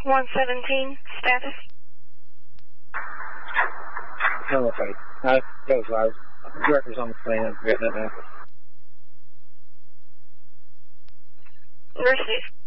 117, status. Okay. That was right. Director's on the screen. I'm forgetting it now. Received.